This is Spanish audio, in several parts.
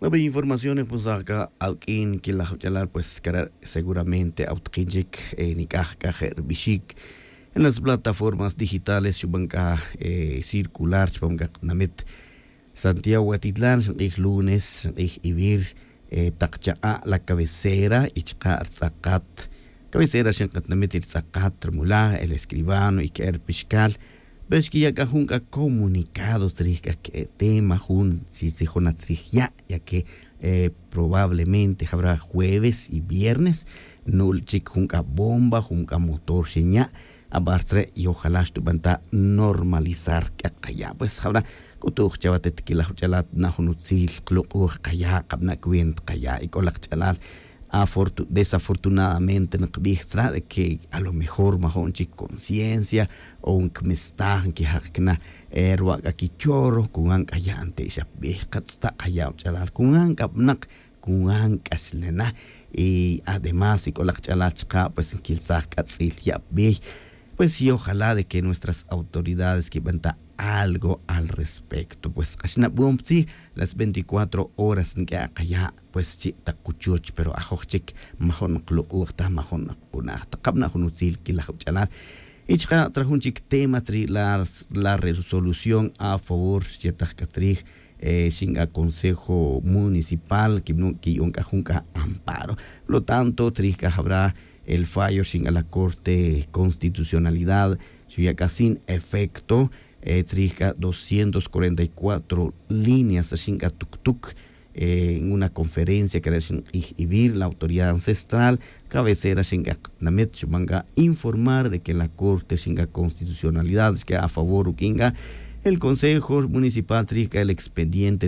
Nuevas informaciones, pues acá, alguien que la jalar, pues, cara seguramente, Autkinjik, Nikah, Kajer, Bishik, en las plataformas digitales, Chubanka, circular, Chubanka, Namet, Santiago Atitlán, ik lunes, ik Ibir, Takcha, la cabecera, Ichka, Arzakat, cabecera, Shankat Namet, Irzakat, Tremula, el escribano, Iker Pishkal, ves que ya cajunca comunicados que tema jun si se ya que probablemente habrá jueves y viernes nul chic junca bomba junca motor seña abartre y ojalá estuvanta normalizar que acá pues habrá kutuj chavatet que la chalat nahunutsil club kaya kabna kwent kaya y con la chalal desafortunadamente de que a lo mejor mahon chic conciencia o un kmestah que hakna ruaga kichoro kungan kayante ya behkatsta kaya chalar kungan kapnak kungan kaslena y además y con la chalachka pues kilsah katsil ya be pues sí, ojalá de que nuestras autoridades que venta algo al respecto. Pues sí, las 24 horas que acá pues sí, takuchuch, pero ajochik, mahon kluurta, mahon punata, kabna hunutzil, kilahuchalar. Y chica trajunchik tema tri la resolución a favor, ciertacatri, sin a consejo municipal, que junca amparo. Lo tanto, trija habrá el fallo sin a la Corte Constitucionalidad, sin efecto, trija 244 líneas sin a tuk-tuk, en una conferencia que era sin IBIR, la autoridad ancestral, cabecera sin a Namet, manga informar de que la Corte sin a Constitucionalidad, es que a favor ukinga, el Consejo Municipal trija el expediente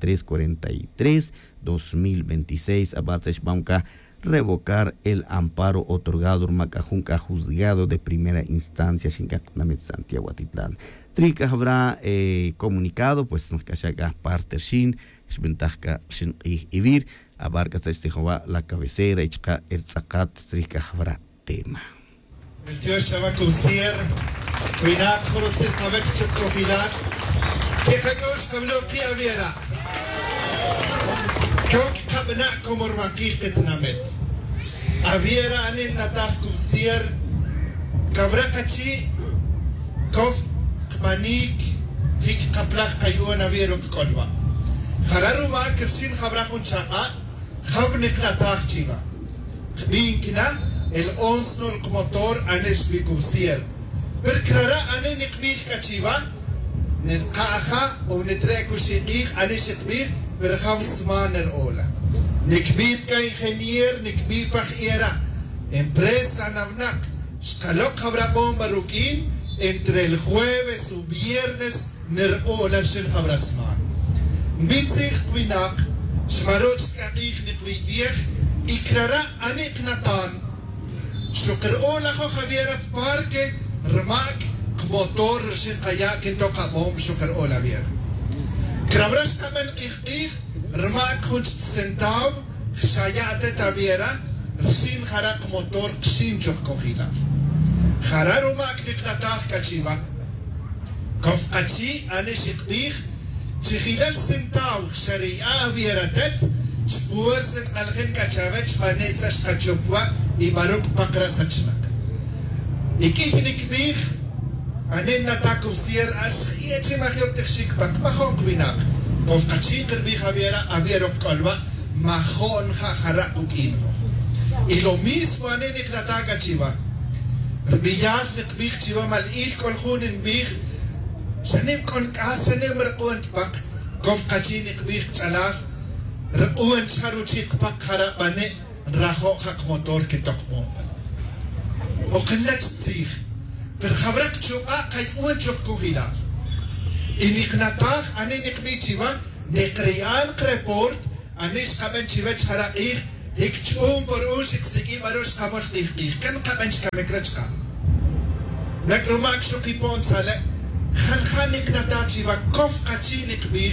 3343-2026, abates banca revocar el amparo otorgado por Macajunca juzgado de primera instancia Xincaxnamet Santiago Atitlán. Trica habrá comunicado, pues nos cachaga parte sin, es ventaja sin ibir, abarca este jova la cabecera, y chica el zakat, trica habrá tema. El tío estaba con cier, cuidado, por ser cabeza de cofilar, que jacos como lo que hubiera. Kok kabna como marquir que tenamet. Aviera anen nataf kumsier kabrakachi kof kmanik hik kaplach kayuan aviero kolba. Hararu ma kersin kabrakun chaa kabnik nataf chiva. Kbinkina el onsno el motor anes bi kumsier. Per krara anen ikbich kachiva nqaha o netreku shiqih anes ikbich برخاف سمان الأولى نكبيب كإنجنير نكبيب بخيرة empresa navnak شكالوك خبرا بومبا روكين entre el jueves y viernes ner ola shel خبرا سمان نبيتسيخ كويناك شماروش كاقيخ نكويبيخ إكرارا أنيك نتان شكر أولا خو خبيرة بارك رماك كموتور شل قياك انتو قابوم شكر أولا بير Krabras kamen ich remak hunch centav shayate taviera sin harak motor sin chok kofila hararumak diknataf kachiva kofkachi ane shikbih chihilal centav sharia avieratet spurs algen kachavet manetsa shkachopwa y barok pakra sachnak ikihnikbih أنا نتاكم سير أشخية ما خير تخشيك بك ما خون كبيناك قف قتشي قربي خبيرة أبيرو بكلبا ما خون خاخرق وكينفو إلو ميس واني نكنتاكا تشيوا ربياخ نكبيخ تشيوا مالإيخ كل خون نبيخ شنم كون كاس شنم رقوان تبك قف قتشي نكبيخ تشالاخ رقوان تشارو تشيك بك خرق باني نراخو خاك موتور كتوك مومبا وكنلت تسيخ Per خبرك شوقا كيوان شوق كوفيلا إنك نتاخ أنا نكبي تشيوا نقريان كريبورت أنيش كمان تشيوا تشارقيخ هيك تشوم بروش إكسيكي بروش كموش قيخ كان كمان كمكرتشكا نكرماك شوقي بون سالة خلخانك نتا تشيوا كوف كاتشي نكبيخ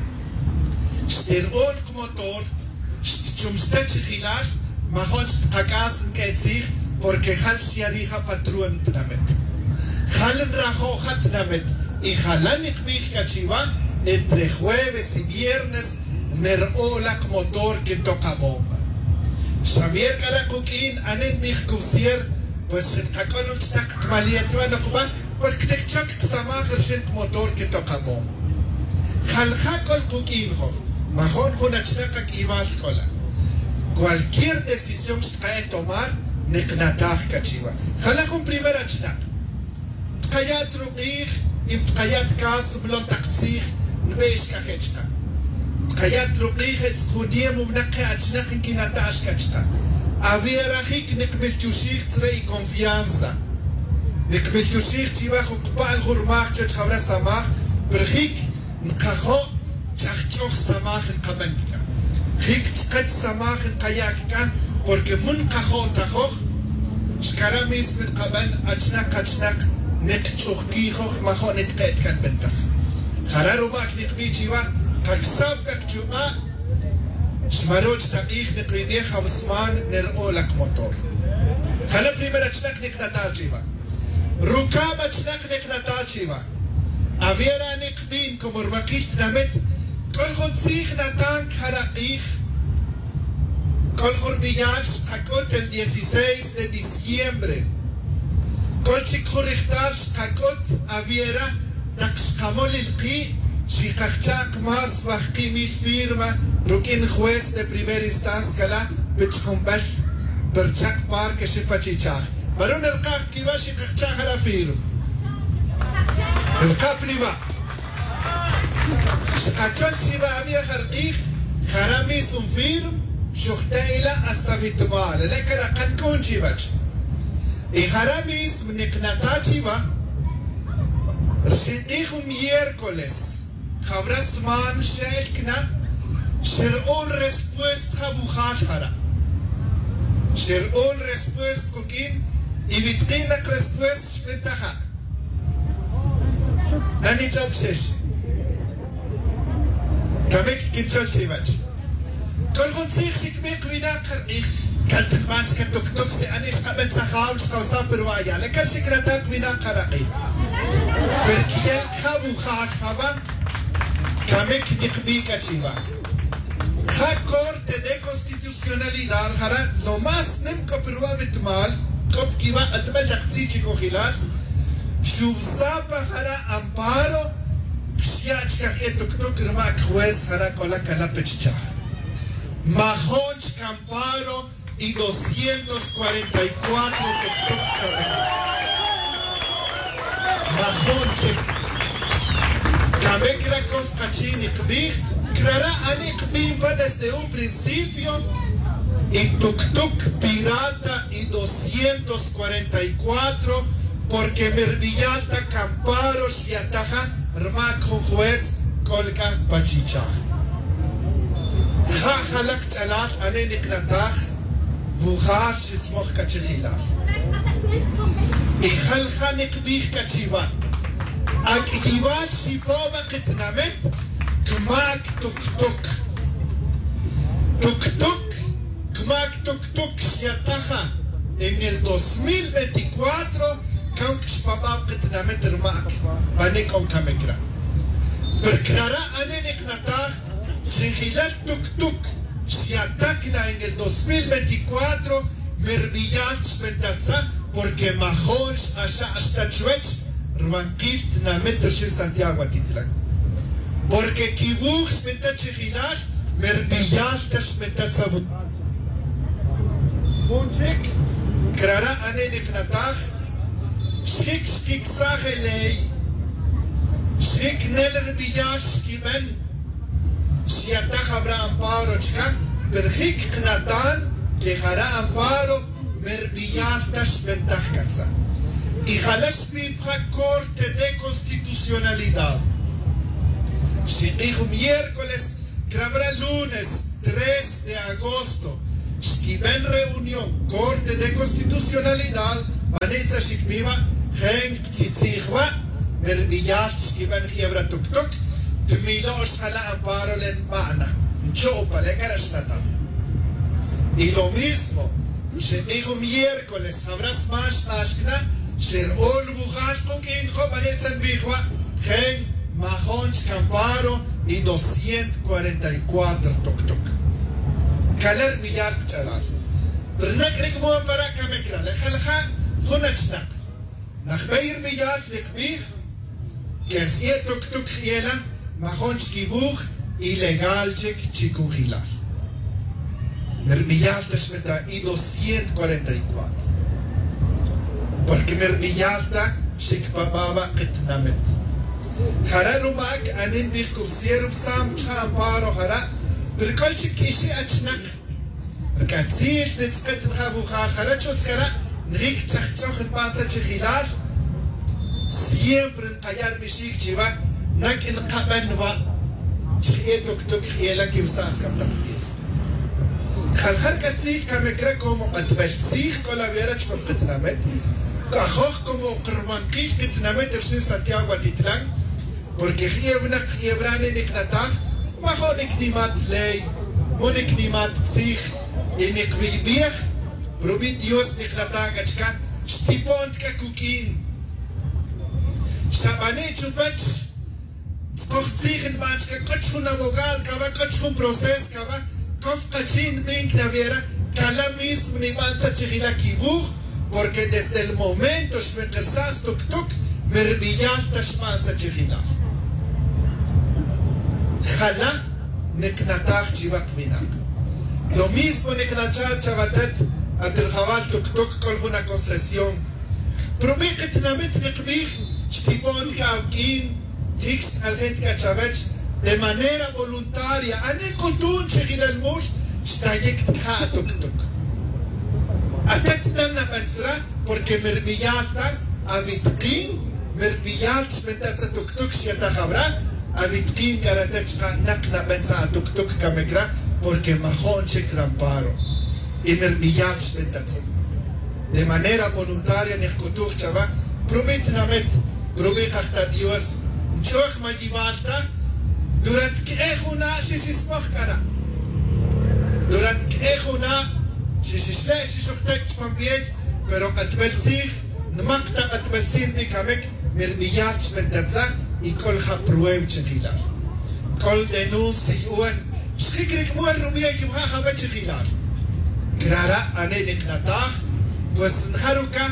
شتيرون كموتور شتشومستك خلاف ما خونش تقاس نكيتسيخ porque hal siariha patruan tnamet halen rajo hat tnamet y halan ikbih kachiva entre jueves y viernes, nerolak motor que toca bomba. Xavier Caracuquín, anen mijkusier, pues en Cacolun Stak Malietwa no Cuba, porque te chak samaj el motor que toca bomba. Jaljakol Cuquín, Majón Junachaka Ival Cola. Cualquier decisión que cae tomar, neknataj cachiva. Jalajun primera chnak. Tkayat ruqih, tkayat kas, blon taktsih, nbeish kachechka. Tkayat ruqih, tzkudiem ubnaka achnak inkinatash kachka. Aviarajik nekmeltushik tzrei confianza. Nekmeltushik chiva jukpal hurmach chochabra samach, perjik nkajo chachchoch samach en kabanka. Jik tzkat samach en kayakka, porque mun kajo tajoch, shkara mis min kaban achnak. nek chukkihoch maho nek ket kan bentach. Hararu mak nek bichiwa kagsab kak chuma shmarot shtaich nek lidech avsman nerolak motor. Hala primera chnak nek natachiva. Rukaba chnak nek natachiva. Aviera nek bin como rmakit namet kol khonzich natan kharaich kol khorbiyash hakot el 16 de diciembre. Colchic Horichtash Kakot Aviera Taxcamol Ilki Shikachak Mas Bachkimil firma Rukin juez de primera instancia la Pichumbash Berchak Park Shipachichach. Barón el Cap Kiva Shikachak a la firma. El Cap Liva Shikachol Chiva Avia Hardik Haramis un firma Shuhteila hasta Vitumal. El Ekara Kankun Chivach. Y Haramis Mneknatachiva Rshidich miércoles Jabrasman Shekna Sherol respuesta Bukhashara Sherol respuesta Kokin y Vitkina respuesta Shpetaha Nani Jobshesh Kamek Kinchol Chivach Kolgon Sich Shikmek Vinakar Ich كالتخمانش كالتوك توك سيانيش قبل سخاوش خوصا بروايا لكال شكرتاك بنا قرقيف بركيال خابو خاش خابا كامك نقبي كاتشيبا خا كورت de constitucionalidad جرا lo más نمكو بروا بتمال كوب كيوا اتمال تقتيجي كوخيلاش شوبسابا جرا امبارو كشياج كاخي توك توك رماك خويس جرا كولا كالا بتشاخ ماهونش كامبارو y 244 Majonchik Kamek Rakov Kachin Ikbih Krara Anikbim desde un principio y Tuk Pirata y 244 porque Mervillalta Camparos y Ataja Rmak Juez Kolka Pachichach Jajalak Chalach Anenik Natach Bukhar Shismoch Kachilach. Y Halhanik Bich Kachiva. Akival Shipova Kitnamet, Kmak Tuk Kmak Tuk Shiataha. En el 2024, Kank Shpabab Kitnamet Rmak, Banikon Kamekra. Perklara Anenik Natach, Shinhilach Tuk. Si atacna en el 2024, Mervillanch Bentaza, porque Majonch hasta Chuech, Rwankift na Metershil Santiago Atitlan. Porque Kibuch Bentachilach, Mervillanch Bentaza. Bunchik, Krara Anenik Natach, Schik Sagelei, Schik Neller Villanch Kiben. Si ataja habrá amparo chica, perjik knatan, que hará amparo, mervillastas ventajkatza. Y jalash pipja corte de constitucionalidad. Si dijo miércoles, que habrá lunes 3 de agosto, si ven reunión, corte de constitucionalidad, vanitza shikmiva, gen tzitzihwa, mervillastas que ven hiebra tuk. Tmilos jala amparo len mana, chopa le carasnata. Y lo mismo, se dijo miércoles, habrás más ashkna, ser ol bujas con quien jovanetzan bijwa, gen Mahon Camparo y 244 tuk-tuk. Kaler millar chalal. Bernak rekmo para kamekra. Lekhalha khunachnak. Nachbeir millar lekbih. Kef ie tuk-tuk hiela. Mahon kibuch ilegal chik chikuhilar. Mermillar tashmeta y 244. Porque mermillarta shikpababa qitnamet. Hararumak anin bikursierum sam champaro hara. Berkolchik ishi achnak. Berkatzir nitsket nchabuchar harachotskara. Nrik chachchoch en panza chichilar. Siempre en kayar bishik chiva. Nak in qabanwa. Chie tuk-tuk hiela kivsas kam takbir. Khalhar katzir kamekra como atbashsir colaverach por qitnamet. Kajoj como Kermanquil Kitnamet Ersin Santiago Atitlán, porque Hiebrane Niknatach, Majo Niknimat Ley, Moniknimat Zich, y Nikvibiech, Probit Dios Niknatagachka, Stipont Kakukin, Shabane Chupach, Skochzich in Banchka, Kochun Amogal, Kava Kochun Proces, Kava, Kof Kachin Bink Navera, Kalamis Mnimanza Chihila Kibuch, porque desde el momento que me tuk-tuk, mervillaste shmanza chichilar. Jala neknatach chivak minak. Lo mismo neknachar chavatet at el jabal tuk-tuk con una concesión. Promete namet nekbich, shtipon kavkin, tix alget kachavech, de manera voluntaria. Ane kutun chichilal mush, shtayek tcha tuk-tuk. Atetnan na pensra porque mervillasta avitkin mervillalt smetatsa tuk-tuk shiata khabra avitkin karatechka nakna pensa tuk-tuk kamekra porque mahon chekramparo y mervillalt smetatsa de manera voluntaria nechkutuk chava prometnamet promet hasta Dios choch majivalta durant k'echuna shisismach kara durant k'echuna شيشلا شيشوختك تفهميش pero atbelzich نمقطع atbelzin بكمك مرميات شمتتزا يكل خبرويف تشخيلار كل دنوس سيئون شخيكرك مو الرمية يبغى خبت شخيلار قرارا أنا نكنتاخ وسنخروكا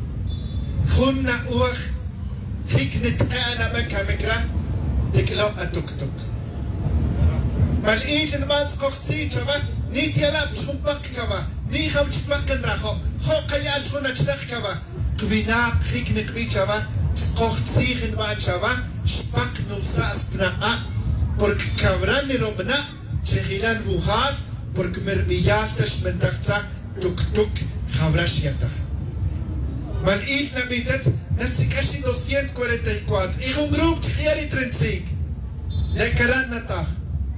خمنا أوخ خيك نتقانا بكمكرا تكلو أتوك مالئيت نمان سقوختي شبا نيت يلاب شخم بك كوا ني خو تشبكن راخو خو قيال شخونا تشلخ كوا قبينا خيك نقبي شبا سقوختي خنبان شبا شبك نوساس بنا porque cabran ni robna chehilan buhar porque mermillas tashmentachza tuk-tuk khabrash yatach mal'it nabitat natsikashi 244 y un grupo chiari 35 le karan natach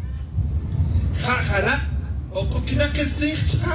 khara o kukina kenzich cha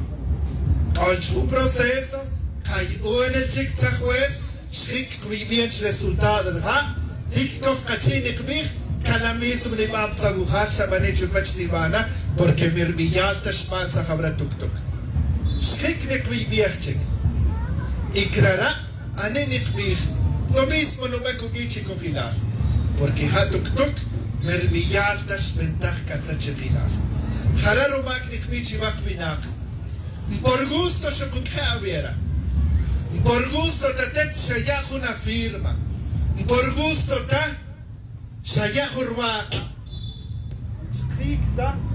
al chu proceso kai uene chik tsahwes shrik kvibien resultado ha hiktof kachini kbih Kalamis me va a agujar shabane chupach divana porque mirmillal tashman sa khabra tuk-tuk. Shik nekvi biachik. Ikrara ane nekvi. Lo mismo no me kugichi kogilar. Porque ha tuk-tuk mirmillal tashmentach katzachigilar. Hararo mak nekvi chivak minak. Por gusto shokukha avera. Por gusto tatet shayach una firma. Por gusto ta Shaya Hurwa Shkikta